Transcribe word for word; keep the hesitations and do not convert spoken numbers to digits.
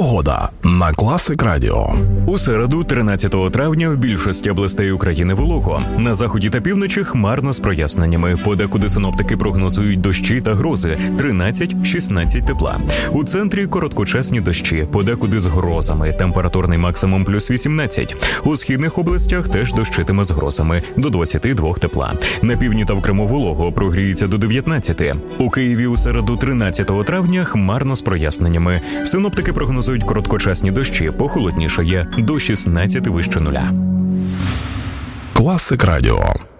Погода на Класик Радіо. У середу, тринадцятого травня, в більшості областей України волого. На заході та півночі хмарно з проясненнями. Подекуди синоптики прогнозують дощі та грози – тринадцять-шістнадцять тепла. У центрі короткочасні дощі, подекуди з грозами. Температурний максимум плюс вісімнадцять. У східних областях теж дощитиме з грозами – до двадцяти двох тепла. На півдні та в Криму волого, прогріється до дев'ятнадцяти. У Києві у середу, тринадцятого травня, хмарно з проясненнями. Синоптики прогнозують короткочасні дощі, похолоднішає до шістнадцяти вище нуля. Класик Радіо.